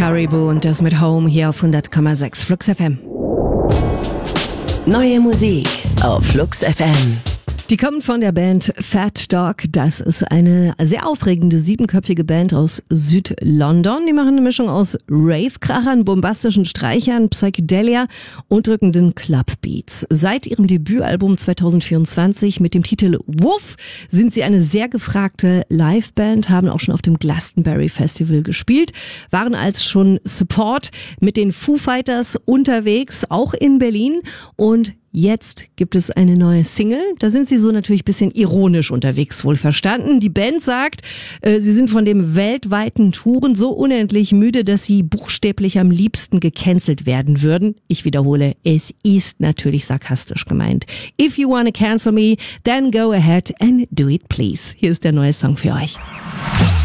Caribou und das mit Home hier auf 100,6 Flux FM. Neue Musik auf Flux FM. Die kommt von der Band Fat Dog. Das ist eine sehr aufregende 7-köpfige Band aus Süd-London. Die machen eine Mischung aus Rave-Krachern, bombastischen Streichern, Psychedelia und drückenden Clubbeats. Seit ihrem Debütalbum 2024 mit dem Titel Woof sind sie eine sehr gefragte Liveband, haben auch schon auf dem Glastonbury Festival gespielt, waren als schon Support mit den Foo Fighters unterwegs, auch in Berlin, und jetzt gibt es eine neue Single. Da sind sie so natürlich ein bisschen ironisch unterwegs, wohl verstanden. Die Band sagt, sie sind von dem weltweiten Touren so unendlich müde, dass sie buchstäblich am liebsten gecancelt werden würden. Ich wiederhole, es ist natürlich sarkastisch gemeint. If you wanna cancel me, then go ahead and do it please. Hier ist der neue Song für euch.